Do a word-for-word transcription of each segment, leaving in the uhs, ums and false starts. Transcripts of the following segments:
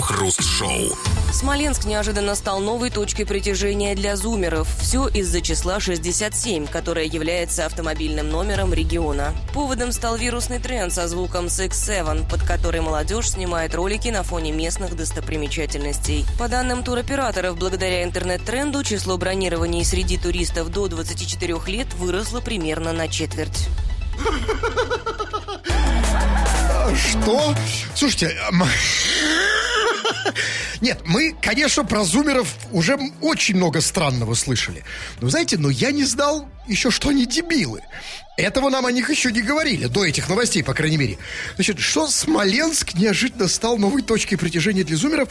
Крем-хруст-шоу. Смоленск неожиданно стал новой точкой притяжения для зумеров. Все из-за числа шестьдесят семь, которое является автомобильным номером региона. Поводом стал вирусный тренд со звуком Six Seven, под который молодежь снимает ролики на фоне местных достопримечательностей. По данным туроператоров, благодаря интернет-тренду число бронирований среди туристов до двадцати четырёх лет выросло примерно на четверть. Что? Слушайте, нет, мы, конечно, про зумеров уже очень много странного слышали. Но, знаете, но я не знал еще, что они дебилы. Этого нам о них еще не говорили, до этих новостей, по крайней мере. Значит, что Смоленск неожиданно стал новой точкой притяжения для зумеров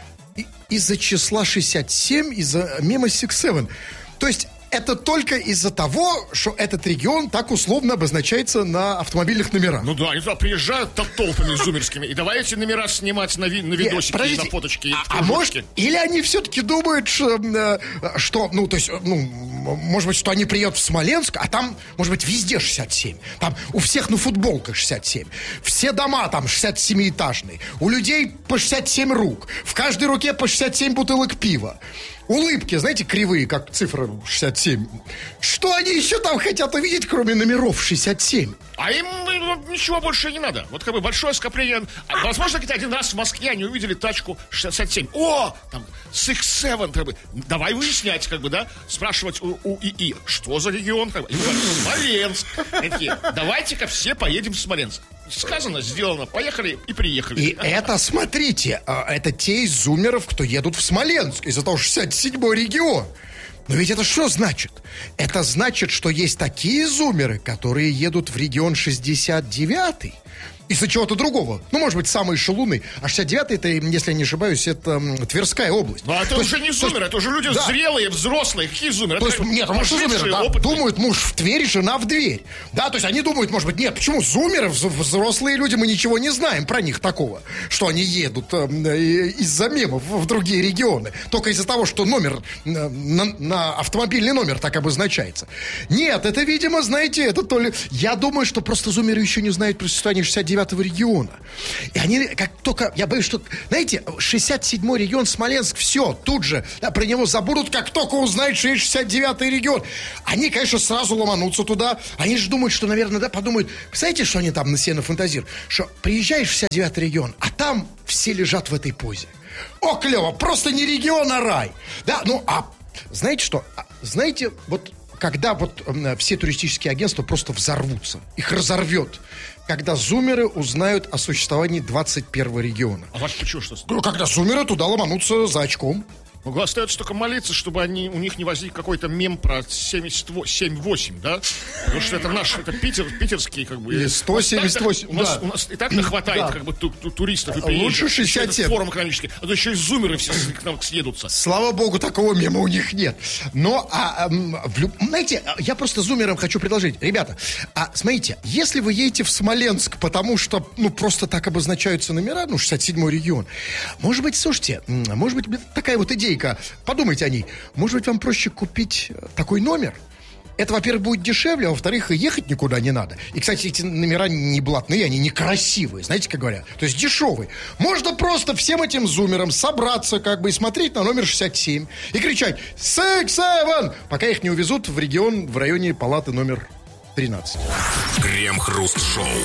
из-за числа шестьдесят семь, из-за мема Six Seven. То есть это только из-за того, что этот регион так условно обозначается на автомобильных номерах. Ну да, они туда приезжают толпами зумерскими. И давай эти номера снимать на, ви- на видосики, Нет, и на фоточки. И а, а может, или они все-таки думают, что, что, ну, то есть, ну, может быть, что они приедут в Смоленск, а там, может быть, везде шестьдесят семь. Там у всех на футболках шестьдесят семь. Все дома там шестьдесят семиэтажные. У людей по шестьдесят семь рук. В каждой руке по шестьдесят семь бутылок пива. Улыбки, знаете, кривые, как цифра шестьдесят семь. Что они еще там хотят увидеть, кроме номеров шестьдесят семь? А им ну, ничего больше не надо. Вот как бы большое скопление. Возможно, где-то один раз в Москве они увидели тачку шестьдесят семь. О, там, Six Seven, как бы. Давай выяснять, как бы, да, спрашивать у, у ИИ, что за регион, как бы. И говорят, Смоленск. Такие, давайте-ка все поедем в Смоленск. Сказано, сделано, поехали и приехали. И это, смотрите, это те из зумеров, кто едут в Смоленск из-за того, что шестьдесят седьмой регион. Но ведь это что значит? Это значит, что есть такие зумеры, которые едут в регион шестьдесят девятый из-за чего-то другого. Ну, может быть, самые шалуны. А шестьдесят девятый, это, если я не ошибаюсь, это м, Тверская область. Ну, а это то уже есть, не зумеры, это уже люди да. зрелые, взрослые. Какие зумеры? То есть, это нет, может, зумеры, да, думают, муж в Тверь, жена в дверь. Да, то есть они думают, может быть, нет, почему зумеры, взрослые люди, мы ничего не знаем про них такого, что они едут э, из-за мемов в другие регионы. Только из-за того, что номер, э, на, на автомобильный номер так обозначается. Нет, это, видимо, знаете, это то ли... Я думаю, что просто зумеры еще не знают про существование шестьдесят девятого региона. И они, как только, я боюсь, что, знаете, шестьдесят седьмой регион, Смоленск, все, тут же, да, про него забудут, как только узнают, что есть шестьдесят девятый регион. Они, конечно, сразу ломанутся туда. Они же думают, что, наверное, да, подумают, знаете, что они там на себе нафантазируют? Что приезжаешь в шестьдесят девятый регион, а там все лежат в этой позе. О, клево, просто не регион, а рай. Да, ну, а знаете что? Знаете, вот когда вот э, все туристические агентства просто взорвутся, их разорвет, когда зумеры узнают о существовании двадцать первого региона. А ваш почему что? Ну, когда зумеры туда ломанутся за очком. Ну, остается только молиться, чтобы они, у них не возник какой-то мем про семьдесят восемь, да? Потому что это наш, это Питер, питерский, как бы. Или сто семьдесят восемь, у нас, да. у нас и так хватает, да. как бы, ту, ту, туристов и приезжих. Лучше шестьдесят семь. Форум экономический. А то еще и зумеры все к нам съедутся. Слава богу, такого мема у них нет. Но, а, а, в люб... знаете, я просто зумерам хочу предложить. Ребята, а, смотрите, если вы едете в Смоленск, потому что, ну, просто так обозначаются номера, ну, шестьдесят седьмой регион, может быть, слушайте, может быть, такая вот идея. Подумайте о ней. Может быть, вам проще купить такой номер? Это, во-первых, будет дешевле, а во-вторых, ехать никуда не надо. И, кстати, эти номера не блатные, они некрасивые, знаете, как говорят. То есть дешевые. Можно просто всем этим зумерам собраться, как бы, и смотреть на номер шестьдесят семь. И кричать «Six Seven!», пока их не увезут в регион в районе палаты номер тринадцать. Крем-хруст-шоу.